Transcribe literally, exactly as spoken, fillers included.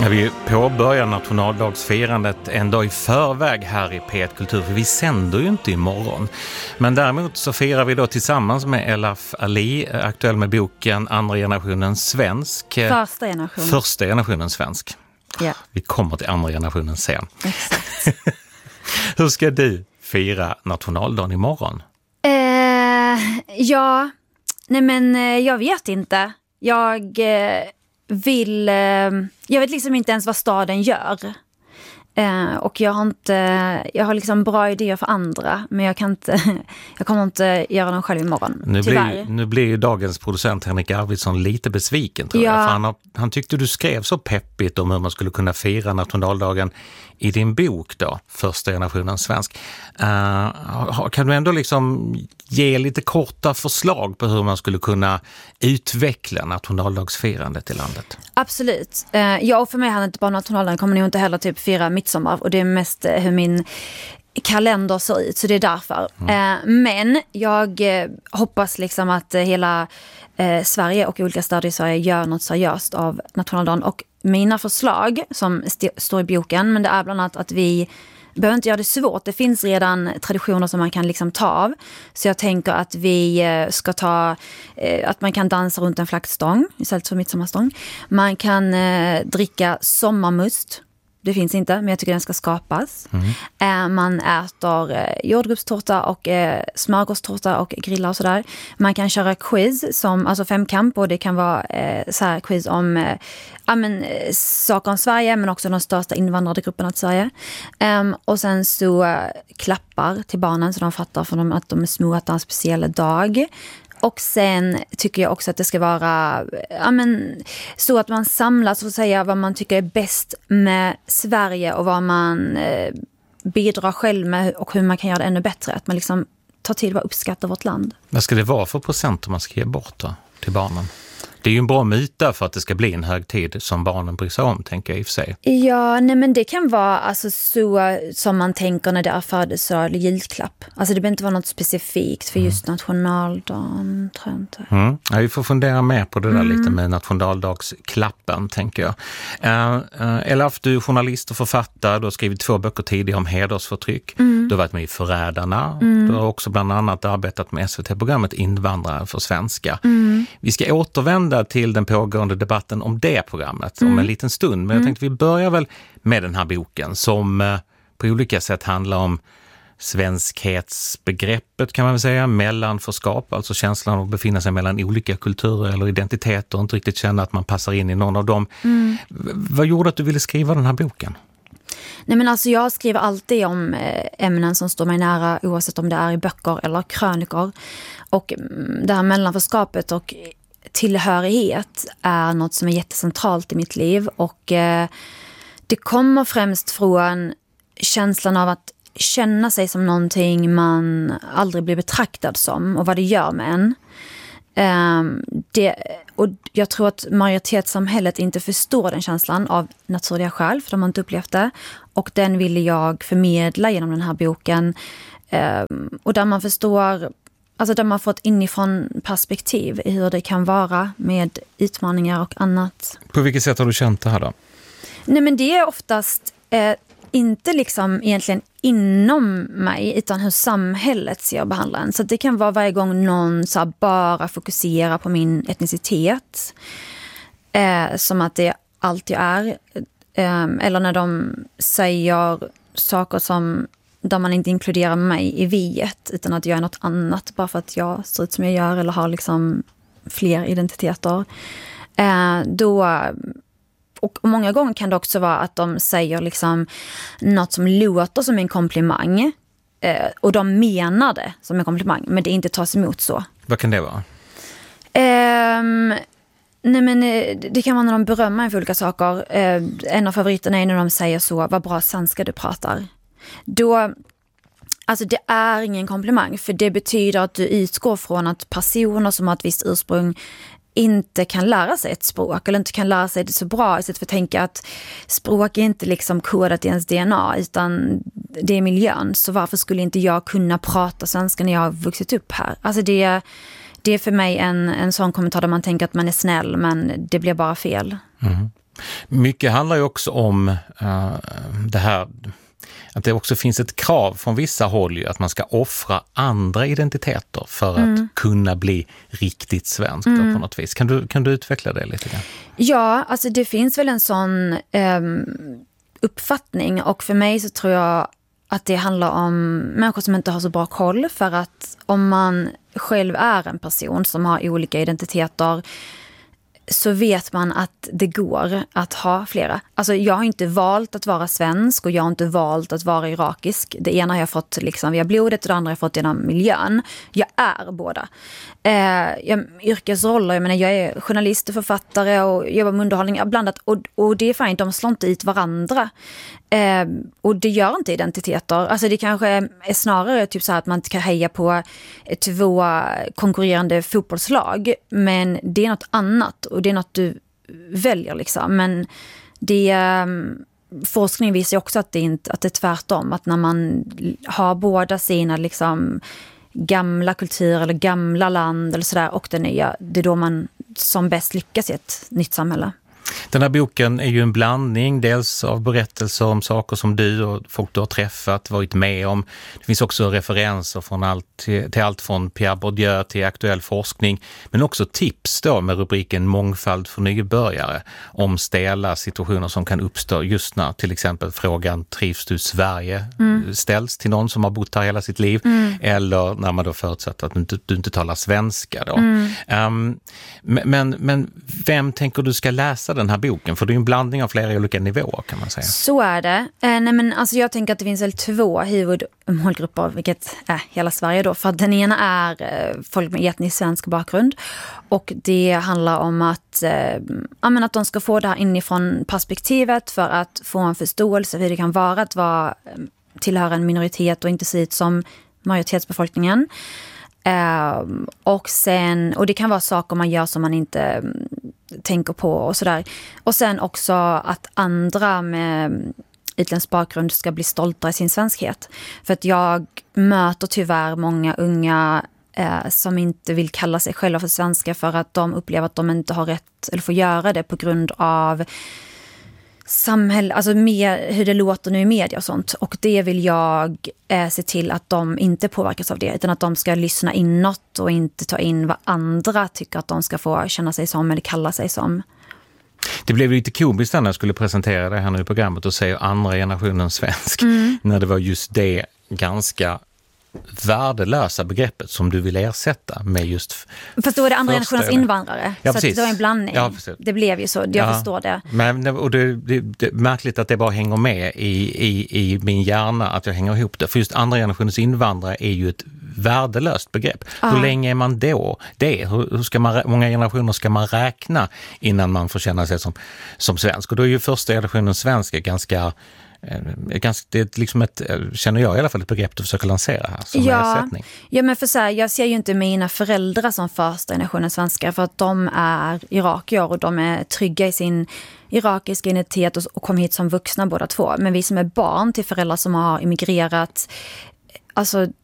Ja, vi påbörjar nationaldagsfirandet en dag i förväg här i P ett Kultur, för vi sänder ju inte imorgon. Men däremot så firar vi då tillsammans med Elaf Ali, aktuell med boken Andra generationen svensk. Första generationen. Första generationen svensk. Ja. Vi kommer till andra generationen sen. Exakt. Hur ska du fira nationaldagen imorgon? Eh, ja, nej men eh, jag vet inte. Jag... Eh, vill jag vet liksom inte ens vad staden gör. Eh, och jag har inte jag har liksom bra idéer för andra, men jag kan inte jag kommer inte göra dem själv imorgon. Nu tyvärr. blir, nu blir ju dagens producent Henrik Arvidsson lite besviken, tror ja. jag. För han, har, han tyckte du skrev så peppigt om hur man skulle kunna fira nationaldagen i din bok då, Första generationen svensk. Uh, kan du ändå liksom ge lite korta förslag på hur man skulle kunna utveckla nationaldagsfirandet i landet? Absolut. Uh, ja, och för mig handlar inte bara nationaldagen, kommer nog inte heller typ fira midsommar, och det är mest uh, hur min kalender ser ut, så det är därför. Mm. Uh, men jag uh, hoppas liksom att uh, hela uh, Sverige och olika städer i Sverige gör något seriöst av nationaldagen, och mina förslag som st- står i boken, men det är bland annat att vi behöver inte göra det svårt. Det finns redan traditioner som man kan liksom ta av. Så jag tänker att vi ska ta, att man kan dansa runt en flaggstång istället för midsommarstång. Man kan eh, dricka sommarmust. Det finns inte, men jag tycker den ska skapas. Mm. Eh, man äter eh, jordgubbstårta och eh, smörgåstårta och grillar och sådär. Man kan köra quiz, som, alltså femkamp, och det kan vara eh, så här quiz om eh, ja, men, eh, saker om Sverige, men också de största invandrade grupperna till Sverige. Eh, och sen så eh, klappar till barnen så de fattar för dem att de är små, att det är en speciell dag. Och sen tycker jag också att det ska vara ja, men, så att man samlas och säger vad man tycker är bäst med Sverige och vad man eh, bidrar själv med och hur man kan göra det ännu bättre. Att man liksom tar till att uppskatta vårt land. Vad ska det vara för procent man ska ge bort då, till barnen? Det är ju en bra myta för att det ska bli en högtid som barnen bryr sig om, tänker jag i och för sig. Ja, nej men det kan vara alltså, så som man tänker när det är födelsedag eller julklapp. Alltså det behöver inte vara något specifikt för just mm. nationaldagen, tror jag inte. Mm. Ja, vi får fundera mer på det där mm. lite med nationaldagsklappen, tänker jag. Uh, uh, Elaf, du är journalist och författare. Du har skrivit två böcker tidigare om hedersförtryck. Mm. Du har varit med i Förrädarna. Mm. Du har också bland annat arbetat med S V T-programmet Invandrare för svenska. Mm. Vi ska återvända till den pågående debatten om det programmet mm. om en liten stund. Men jag tänkte vi börjar väl med den här boken som eh, på olika sätt handlar om svenskhetsbegreppet, kan man väl säga, mellanförskap, alltså känslan av att befinna sig mellan olika kulturer eller identiteter och inte riktigt känna att man passar in i någon av dem. Mm. V- vad gjorde att du ville skriva den här boken? Nej men alltså jag skriver alltid om ämnen som står mig nära, oavsett om det är i böcker eller krönikor. Och det här mellanförskapet och tillhörighet är något som är jättecentralt i mitt liv, och eh, det kommer främst från känslan av att känna sig som någonting man aldrig blir betraktad som och vad det gör med en. Eh, det, och jag tror att majoritetssamhället inte förstår den känslan av naturliga skäl, för de har inte upplevt det, och den ville jag förmedla genom den här boken, eh, och där man förstår, alltså där man får ett inifrån perspektiv i hur det kan vara med utmaningar och annat. På vilket sätt har du känt det här då? Nej men det är oftast eh, inte liksom egentligen inom mig, utan hur samhället ser och behandlar en. Så det kan vara varje gång någon så här bara fokuserar på min etnicitet. Eh, som att det alltid är. Eh, eller när de säger saker som där man inte inkluderar mig i viet, utan att jag är något annat bara för att jag ser ut som jag gör eller har liksom fler identiteter. Eh, då, och många gånger kan det också vara att de säger liksom något som låter som en komplimang, eh, och de menar det som en komplimang, men det inte tas emot så. Vad kan det vara? Eh, nej men det kan vara när de berömmer en för olika saker. Eh, en av favoriterna är när de säger så, vad bra svenska du pratar. Då, alltså det är ingen komplimang, för det betyder att du utgår från att personer som har ett visst ursprung inte kan lära sig ett språk eller inte kan lära sig det så bra, istället för att tänka att språk är inte liksom kodat i ens D N A, utan det är miljön, så varför skulle inte jag kunna prata svenska när jag har vuxit upp här? Alltså det, det är för mig en, en sån kommentar där man tänker att man är snäll, men det blir bara fel. Mm. Mycket handlar ju också om uh, det här att det också finns ett krav från vissa håll ju, att man ska offra andra identiteter för mm. att kunna bli riktigt svensk mm. då, på något vis. Kan du, kan du utveckla det lite grann? Ja, alltså det finns väl en sån um, uppfattning, och för mig så tror jag att det handlar om människor som inte har så bra koll, för att om man själv är en person som har olika identiteter så vet man att det går att ha flera. Alltså jag har inte valt att vara svensk och jag har inte valt att vara irakisk. Det ena har jag fått liksom via blodet och det andra har jag fått genom miljön. Jag är båda. Eh, jag, yrkesroller, jag menar jag är journalist och författare och jobbar med underhållning blandat, och, och det är fint, de slår inte ut varandra. Eh, och det gör inte identiteter. Alltså det kanske är snarare typ så här att man inte kan heja på två konkurrerande fotbollslag, men det är något annat och det är något du väljer liksom. Men det um, forskning visar också att det inte att det är tvärtom, att när man har båda sina liksom gamla kulturer eller gamla land eller sådär och det nya, det är då man som bäst lyckas i ett nytt samhälle. Den här boken är ju en blandning dels av berättelser om saker som du och folk du har träffat, varit med om. Det finns också referenser från allt, till, till allt från Pierre Bourdieu till aktuell forskning, men också tips då med rubriken Mångfald för nybörjare om stela situationer som kan uppstå just när till exempel frågan trivs du i Sverige mm. ställs till någon som har bott här hela sitt liv mm. eller när man då förutsätter att du inte, du inte talar svenska då. Mm. Um, men, men vem tänker du ska läsa den här boken? För det är en blandning av flera olika nivåer kan man säga. Så är det. Eh, nej men alltså jag tänker att det finns väl två huvudmålgrupper, vilket är hela Sverige då. För att den ena är eh, folk med etnisk svensk bakgrund. Och det handlar om att, eh, ja, men att de ska få det här inifrån perspektivet för att få en förståelse för hur det kan vara att vara, tillhöra en minoritet och inte se ut som majoritetsbefolkningen. Eh, och sen, och det kan vara saker man gör som man inte tänker på och sådär. Och sen också att andra med utländsk bakgrund ska bli stolta i sin svenskhet. För att jag möter tyvärr många unga eh, som inte vill kalla sig själva för svenska för att de upplever att de inte har rätt eller får göra det på grund av samhälle, alltså med hur det låter nu i media och sånt. Och det vill jag eh, se till att de inte påverkas av det, utan att de ska lyssna inåt och inte ta in vad andra tycker att de ska få känna sig som eller kalla sig som. Det blev lite komiskt när jag skulle presentera det här nu i programmet och säga andra generationen svensk, mm. när det var just det ganska värdelösa begreppet som du vill ersätta med just... Fast då är det andra generationens invandrare. Ja, så att det var en blandning. Ja, det blev ju så, jag ja. förstår det. Men, och det, det, det är märkligt att det bara hänger med i, i, i min hjärna, att jag hänger ihop det. För just andra generationens invandrare är ju ett värdelöst begrepp. Ja. Hur länge är man då det? Hur, hur ska man, många generationer ska man räkna innan man får känna sig som, som svensk? Och då är ju första generationen svenska ganska... Ganska, det är liksom ett, känner jag i alla fall, ett begrepp du försöker lansera här som ja, ersättning. Ja, men för så här, jag ser ju inte mina föräldrar som första generationen svenskar, för att de är irakier och de är trygga i sin irakiska identitet och, och kom hit som vuxna båda två. Men vi som är barn till föräldrar som har immigrerat, alltså